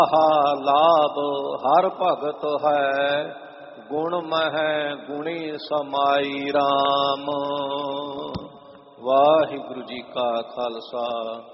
ਆਹਾ ਲਾਭ ਹਰ ਭਗਤ ਹੈ, ਗੁਣ ਮਹਿ ਗੁਣੀ ਸਮਾਈ ਰਾਮ। ਵਾਹਿਗੁਰੂ ਜੀ ਕਾ ਖਾਲਸਾ,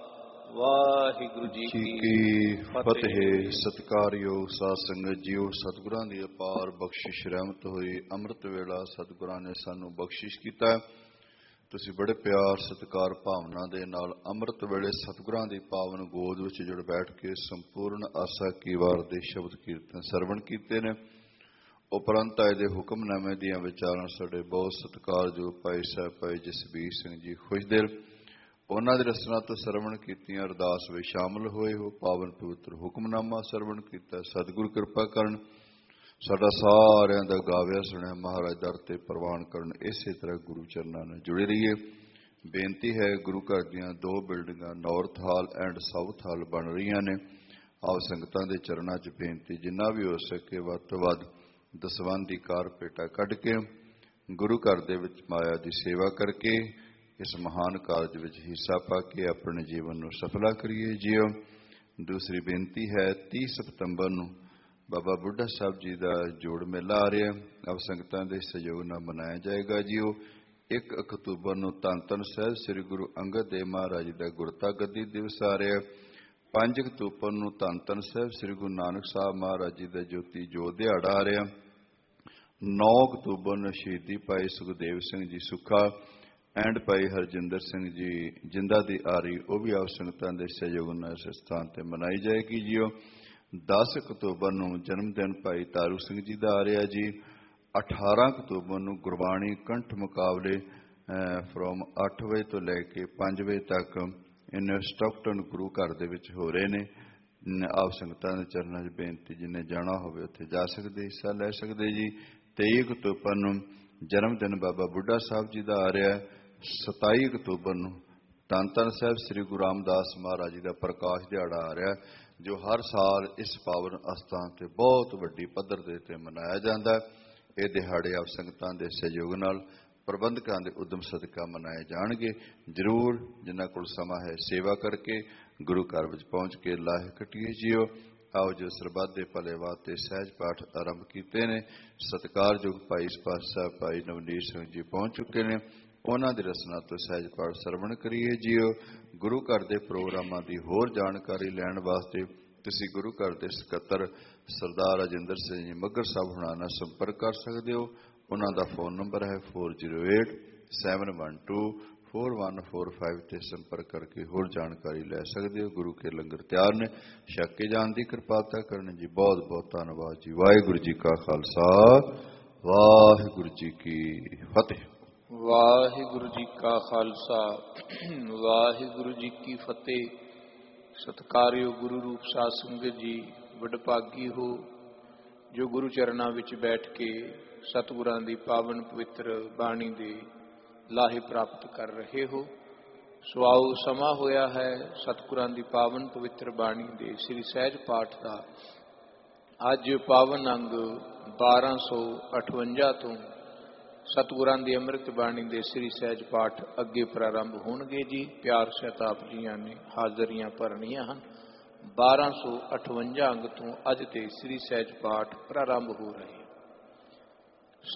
ਵਾਹਿਗੁਰੂ ਜੀ ਕੀ ਫਤਿਹ। ਸਤਿਕਾਰਯੋਗ ਸਾਧ ਸੰਗਤ ਜੀਓ, ਸਤਿਗੁਰਾਂ ਦੀ ਅਪਾਰ ਬਖਸ਼ਿਸ਼ ਰਹਿਮਤ ਹੋਈ। ਅੰਮ੍ਰਿਤ ਵੇਲਾ ਸਤਿਗੁਰਾਂ ਨੇ ਸਾਨੂੰ ਬਖਸ਼ਿਸ਼ ਕੀਤਾ। ਤੁਸੀਂ ਬੜੇ ਪਿਆਰ ਸਤਿਕਾਰ ਭਾਵਨਾ ਦੇ ਨਾਲ ਅੰਮ੍ਰਿਤ ਵੇਲੇ ਸਤਿਗੁਰਾਂ ਦੀ ਪਾਵਨ ਗੋਦ ਵਿੱਚ ਜੁੜ ਬੈਠ ਕੇ ਸੰਪੂਰਨ ਆਸਾ ਕੀ ਵਾਰ ਦੇ ਸ਼ਬਦ ਕੀਰਤਨ ਸਰਵਣ ਕੀਤੇ ਨੇ। ਉਪਰੰਤ ਆਏ ਦੇ ਹੁਕਮਨਾਮੇ ਦੀਆਂ ਵਿਚਾਰਾਂ ਸਾਡੇ ਬਹੁਤ ਸਤਿਕਾਰਯੋਗ ਭਾਈ ਸਾਹਿਬ ਭਾਈ ਜਸਬੀਰ ਸਿੰਘ ਜੀ ਖੁਸ਼ਦਿਲ, ਉਹਨਾਂ ਦੇ ਰਸਨਾ ਤੋਂ ਸਰਵਣ ਕੀਤੀਆਂ ਅਰਦਾਸ ਵਿੱਚ ਸ਼ਾਮਲ ਹੋਏ ਹੋ। ਪਾਵਨ ਪਵਿੱਤਰ ਹੁਕਮਨਾਮਾ ਸਰਵਣ ਕੀਤਾ। ਸਤਿਗੁਰੂ ਕਿਰਪਾ ਕਰਨ, ਸਾਡਾ ਸਾਰਿਆਂ ਦਾ ਗਾਵਿਆ ਸੁਣਿਆ ਮਹਾਰਾਜ ਦਰ ਤੇ ਪ੍ਰਵਾਨ ਕਰਨ। ਇਸੇ ਤਰ੍ਹਾਂ ਗੁਰੂ ਚਰਨਾਂ ਨਾਲ ਜੁੜੇ ਰਹੀਏ। ਬੇਨਤੀ ਹੈ, ਗੁਰੂ ਘਰ ਦੀਆਂ 2 ਬਿਲਡਿੰਗਾਂ ਨਾਰਥ ਹਾਲ ਐਂਡ ਸਾਊਥ ਹਾਲ ਬਣ ਰਹੀਆਂ ਨੇ। ਆਪ ਸੰਗਤਾਂ ਦੇ ਚਰਨਾਂ 'ਚ ਬੇਨਤੀ, ਜਿੰਨਾ ਵੀ ਹੋ ਸਕੇ ਵੱਧ ਤੋਂ ਵੱਧ ਦਸਵੰਧ ਦੀ ਕਾਰਪੇਟਾ ਕੱਢ ਕੇ ਗੁਰੂ ਘਰ ਦੇ ਵਿੱਚ ਮਾਇਆ ਦੀ ਸੇਵਾ ਕਰਕੇ ਇਸ ਮਹਾਨ ਕਾਰਜ ਵਿੱਚ ਹਿੱਸਾ ਪਾ ਕੇ ਆਪਣੇ ਜੀਵਨ ਨੂੰ ਸਫਲਾ ਕਰੀਏ ਜੀਓ। ਦੂਸਰੀ ਬੇਨਤੀ ਹੈ, 30 ਸਤੰਬਰ ਨੂੰ ਬਾਬਾ ਬੁੱਢਾ ਸਾਹਿਬ ਜੀ ਦਾ ਜੋੜ ਮੇਲਾ ਆ ਰਿਹਾ, ਆਪ ਸੰਗਤਾਂ ਦੇ ਸਹਿਯੋਗ ਨਾਲ ਮਨਾਇਆ ਜਾਏਗਾ ਜੀਓ। 1 ਅਕਤੂਬਰ ਨੂੰ ਧੰਨ ਧੰਨ ਸਾਹਿਬ ਸ੍ਰੀ ਗੁਰੂ ਅੰਗਦ ਦੇਵ ਮਹਾਰਾਜ ਜੀ ਦਾ ਗੁਰਤਾ ਗੱਦੀ ਦਿਵਸ ਆ ਰਿਹਾ। 5 ਅਕਤੂਬਰ ਨੂੰ ਧੰਨ ਧੰਨ ਸਾਹਿਬ ਸ੍ਰੀ ਗੁਰੂ ਨਾਨਕ ਸਾਹਿਬ ਮਹਾਰਾਜ ਜੀ ਦਾ ਜੋਤੀ ਜੋਤ ਦਿਹਾੜਾ ਆ ਰਿਹਾ। 9 ਅਕਤੂਬਰ ਨੂੰ ਸ਼ਹੀਦੀ ਭਾਈ ਸੁਖਦੇਵ ਸਿੰਘ ਜੀ ਸੁੱਖਾ ਐਂਡ ਭਾਈ ਹਰਜਿੰਦਰ ਸਿੰਘ ਜੀ ਜਿੰਦਾ ਦੀ ਆ ਰਹੀ, ਉਹ ਵੀ ਆਪ ਸੰਗਤਾਂ ਦੇ ਸਹਿਯੋਗ ਨਾਲ ਇਸ ਸਥਾਨ ਤੇ ਮਨਾਈ ਜਾਏਗੀ ਜੀਓ। 10 ਅਕਤੂਬਰ ਨੂੰ ਜਨਮ ਦਿਨ ਭਾਈ ਤਾਰੂ ਸਿੰਘ ਜੀ ਦਾ ਆ ਰਿਹਾ ਜੀ। 18 ਅਕਤੂਬਰ ਨੂੰ ਗੁਰਬਾਣੀ ਕੰਠ ਮੁਕਾਬਲੇ ਫਰੋਮ 8 ਵਜੇ ਤੋਂ ਲੈ ਕੇ 5 ਵਜੇ ਤੱਕ ਇਨਸਟਰਕਟਨ ਗੁਰੂ ਘਰ ਦੇ ਵਿੱਚ ਹੋ ਰਹੇ ਨੇ। ਆਪ ਸੰਗਤਾਂ ਦੇ ਚਰਨਾਂ 'ਚ ਬੇਨਤੀ, ਜਿਹਨੇ ਜਾਣਾ ਹੋਵੇ ਉੱਥੇ ਜਾ ਸਕਦੇ, ਹਿੱਸਾ ਲੈ ਸਕਦੇ ਜੀ। 23 ਅਕਤੂਬਰ ਨੂੰ ਜਨਮ ਦਿਨ ਬਾਬਾ ਬੁੱਢਾ ਸਾਹਿਬ ਜੀ ਦਾ ਆ ਰਿਹਾ। 27 ਅਕਤੂਬਰ ਨੂੰ ਧੰਨ ਧੰਨ ਸਾਹਿਬ ਸ੍ਰੀ ਗੁਰੂ ਰਾਮਦਾਸ ਮਹਾਰਾਜ ਜੀ ਦਾ ਪ੍ਰਕਾਸ਼ ਦਿਹਾੜਾ ਆ ਰਿਹਾ, ਜੋ ਹਰ ਸਾਲ ਇਸ ਪਾਵਨ ਅਸਥਾਨ ਤੇ ਬਹੁਤ ਵੱਡੀ ਪੱਧਰ ਦੇ ਉੱਤੇ ਮਨਾਇਆ ਜਾਂਦਾ। ਇਹ ਦਿਹਾੜੇ ਆਪ ਸੰਗਤਾਂ ਦੇ ਸਹਿਯੋਗ ਨਾਲ ਪ੍ਰਬੰਧਕਾਂ ਦੇ ਉਦਮ ਸਦਕਾ ਮਨਾਏ ਜਾਣਗੇ। ਜ਼ਰੂਰ ਜਿਨ੍ਹਾਂ ਕੋਲ ਸਮਾਂ ਹੈ ਸੇਵਾ ਕਰਕੇ ਗੁਰੂ ਘਰ ਵਿੱਚ ਪਹੁੰਚ ਕੇ ਲਾਹੇ ਕੱਟੀਏ ਜੀਓ। ਆਓ ਜੋ ਸਰਬੱਤ ਦੇ ਭਲੇ ਵਾਸਤੇ ਸਹਿਜ ਪਾਠ ਆਰੰਭ ਕੀਤੇ ਨੇ। ਸਤਿਕਾਰਯੋਗ ਭਾਈ ਸਾਹਿਬ ਭਾਈ ਨਵਨੀਤ ਸਿੰਘ ਜੀ ਪਹੁੰਚ ਚੁੱਕੇ ਨੇ, ਉਹਨਾਂ ਦੀ ਰਸਨਾ ਤੋਂ ਸਹਿਜ ਪਾਠ ਸਰਵਣ ਕਰੀਏ ਜੀਓ। ਗੁਰੂ ਘਰ ਦੇ ਪ੍ਰੋਗਰਾਮਾਂ ਦੀ ਹੋਰ ਜਾਣਕਾਰੀ ਲੈਣ ਵਾਸਤੇ ਤੁਸੀਂ ਗੁਰੂ ਘਰ ਦੇ ਸਕੱਤਰ ਸਰਦਾਰ ਰਾਜਿੰਦਰ ਸਿੰਘ ਜੀ ਮੱਘਰ ਸਾਹਿਬ ਹੁਣਾਂ ਨਾਲ ਸੰਪਰਕ ਕਰ ਸਕਦੇ ਹੋ। ਉਹਨਾਂ ਦਾ ਫੋਨ ਨੰਬਰ ਹੈ 4087124145 ਤੇ ਸੰਪਰਕ ਕਰਕੇ ਹੋਰ ਜਾਣਕਾਰੀ ਲੈ ਸਕਦੇ ਹੋ। ਗੁਰੂ ਕੇ ਲੰਗਰ ਤਿਆਰ ਨੇ, ਛਕ ਕੇ ਜਾਣ ਦੀ ਕਿਰਪਾਲਤਾ ਕਰਨ ਜੀ। ਬਹੁਤ ਬਹੁਤ ਧੰਨਵਾਦ ਜੀ। ਵਾਹਿਗੁਰੂ ਜੀ ਕਾ ਖਾਲਸਾ, ਵਾਹਿਗੁਰੂ ਜੀ ਕੀ ਫਤਿਹ। ਵਾਹਿਗੁਰੂ ਜੀ ਕਾ ਖਾਲਸਾ, ਵਾਹਿਗੁਰੂ ਜੀ ਕੀ ਫਤਿਹ। ਸਤਿਕਾਰਯੋਗ ਗੁਰੂ ਰੂਪ ਸਾਧ ਸੰਗਤ ਜੀ, ਵਡਭਾਗੀ ਹੋ ਜੋ ਗੁਰੂ ਚਰਨਾਂ ਵਿੱਚ ਬੈਠ ਕੇ ਸਤਿਗੁਰਾਂ ਦੀ ਪਾਵਨ ਪਵਿੱਤਰ ਬਾਣੀ ਦੇ ਲਾਹੇ ਪ੍ਰਾਪਤ ਕਰ ਰਹੇ ਹੋ। ਸੋ ਆਓ, ਸਮਾਂ ਹੋਇਆ ਹੈ ਸਤਿਗੁਰਾਂ ਦੀ ਪਾਵਨ ਪਵਿੱਤਰ ਬਾਣੀ ਦੇ ਸ੍ਰੀ ਸਹਿਜ ਪਾਠ ਦਾ। ਅੱਜ ਪਾਵਨ ਅੰਗ 1258 ਤੋਂ ਸਤਿਗੁਰਾਂ ਦੀ ਅੰਮ੍ਰਿਤ ਬਾਣੀ ਦੇ ਸ੍ਰੀ ਸਹਿਜ ਪਾਠ ਅੱਗੇ ਪ੍ਰਾਰੰਭ ਹੋਣਗੇ ਜੀ। ਪਿਆਰ ਸਹਿਤ ਆਪ ਜੀਆਂ ਨੇ ਹਾਜ਼ਰੀਆਂ ਭਰਨੀਆਂ ਹਨ। 1258 ਅੰਗ ਤੋਂ ਅੱਜ ਤੇ ਸ੍ਰੀ ਸਹਿਜ ਪਾਠ ਪ੍ਰਾਰੰਭ ਹੋ ਰਹੇ।